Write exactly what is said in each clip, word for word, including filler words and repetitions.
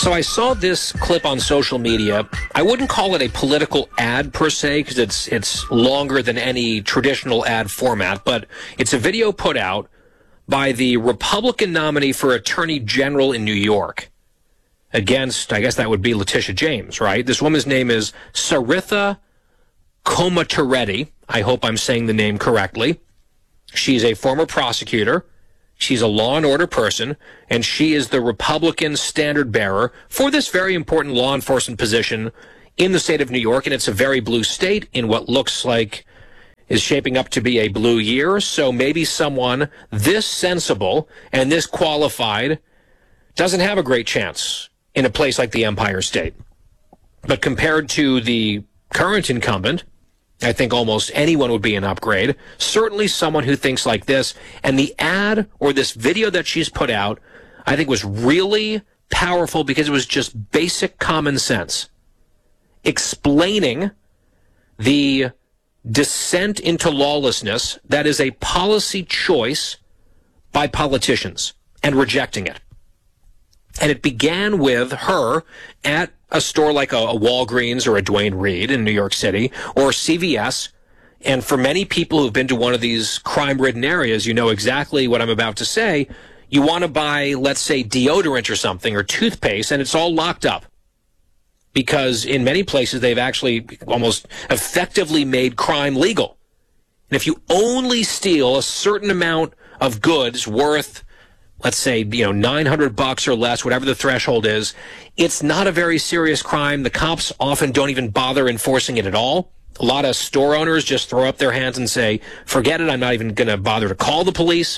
So I saw this clip on social media. I wouldn't call it a political ad per se, because it's it's longer than any traditional ad format, but it's a video put out by the Republican nominee for Attorney General in New York against, I guess that would be Letitia James, right? This woman's name is Saritha Komatareddy. I hope I'm saying the name correctly. She's a former prosecutor. She's a law and order person, and she is the Republican standard bearer for this very important law enforcement position in the state of New York, and it's a very blue state in what looks like is shaping up to be a blue year. So maybe someone this sensible and this qualified doesn't have a great chance in a place like the Empire State. But compared to the current incumbent, I think almost anyone would be an upgrade. Certainly someone who thinks like this. And the ad or this video that she's put out, I think was really powerful because it was just basic common sense, explaining the descent into lawlessness that is a policy choice by politicians and rejecting it. And it began with her at a store like a, a Walgreens or a Duane Reade in New York City or C V S. And for many people who've been to one of these crime-ridden areas, you know exactly what I'm about to say. You want to buy, let's say, deodorant or something or toothpaste, and it's all locked up. Because in many places, they've actually almost effectively made crime legal. And if you only steal a certain amount of goods worth, let's say, you know, nine hundred bucks or less, whatever the threshold is, it's not a very serious crime. The cops often don't even bother enforcing it at all. A lot of store owners just throw up their hands and say, forget it, I'm not even going to bother to call the police.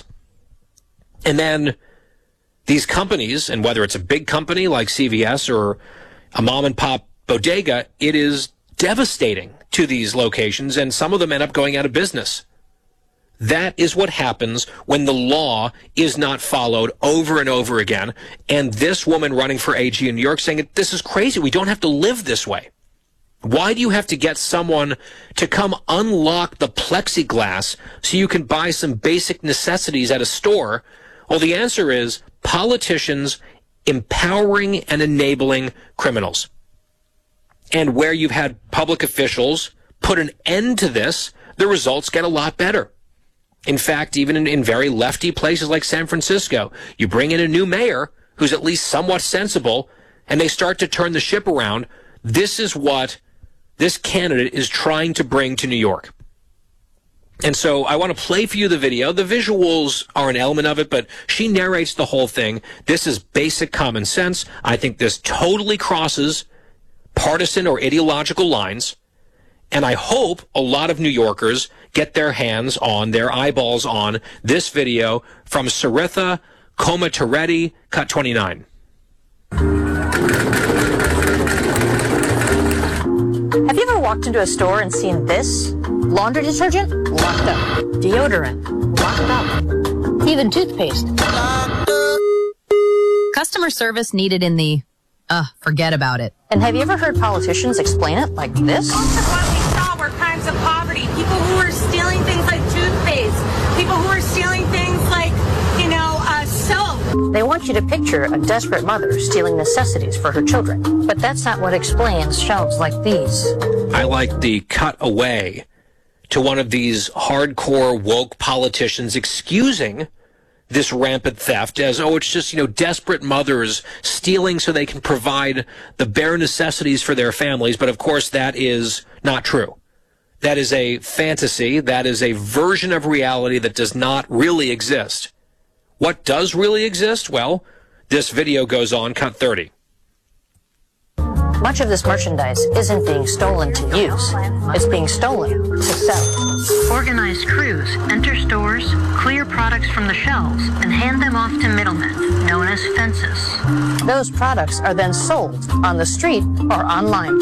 And then these companies, and whether it's a big company like C V S or a mom and pop bodega, it is devastating to these locations, and some of them end up going out of business. That is what happens when the law is not followed over and over again. And this woman running for A G in New York saying, this is crazy. We don't have to live this way. Why do you have to get someone to come unlock the plexiglass so you can buy some basic necessities at a store? Well, the answer is politicians empowering and enabling criminals. And where you've had public officials put an end to this, the results get a lot better. In fact, even in, in very lefty places like San Francisco, you bring in a new mayor who's at least somewhat sensible, and they start to turn the ship around. This is what this candidate is trying to bring to New York. And so I want to play for you the video. The visuals are an element of it, but she narrates the whole thing. This is basic common sense. I think this totally crosses partisan or ideological lines. And I hope a lot of New Yorkers get their hands on, their eyeballs on this video from Saritha Komatareddy, Cut twenty-nine. Have you ever walked into a store and seen this? Laundry detergent? Locked up. Deodorant? Locked up. Even toothpaste. Customer service needed in the, uh, forget about it. And have you ever heard politicians explain it like this? Most of what we saw were crimes of poverty. People who were stealing things like toothpaste. People who were stealing things like, you know, uh, soap. They want you to picture a desperate mother stealing necessities for her children. But that's not what explains shelves like these. I like the cut away to one of these hardcore woke politicians excusing this rampant theft as, oh, it's just, you know, desperate mothers stealing so they can provide the bare necessities for their families. But of course, that is not true. That is a fantasy. That is a version of reality that does not really exist. What does really exist? Well, this video goes on, cut thirty. Much of this merchandise isn't being stolen to use. It's being stolen to sell. Organized crews enter stores, clear products from the shelves, and hand them off to middlemen, known as fences. Those products are then sold on the street or online.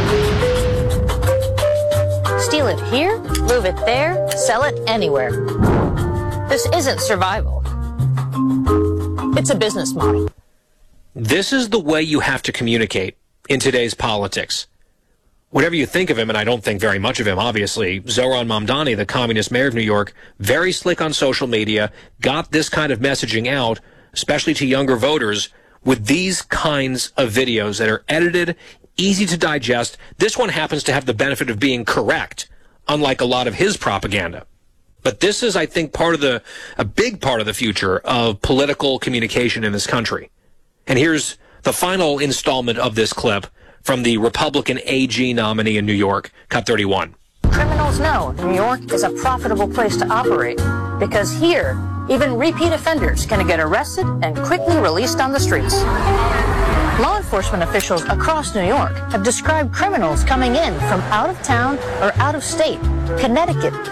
Steal it here, move it there, sell it anywhere. This isn't survival. It's a business model. This is the way you have to communicate in today's politics. Whatever you think of him, and I don't think very much of him, obviously, Zohran Mamdani, the communist mayor of New York, very slick on social media, got this kind of messaging out, especially to younger voters. with these kinds of videos that are edited, easy to digest. This one happens to have the benefit of being correct, unlike a lot of his propaganda. But this is, I think, part of the, a big part of the future of political communication in this country. And here's the final installment of this clip from the Republican A G nominee in New York, Cut thirty-one. Criminals know New York is a profitable place to operate because here, even repeat offenders can get arrested and quickly released on the streets. Law enforcement officials across New York have described criminals coming in from out of town or out of state. Connecticut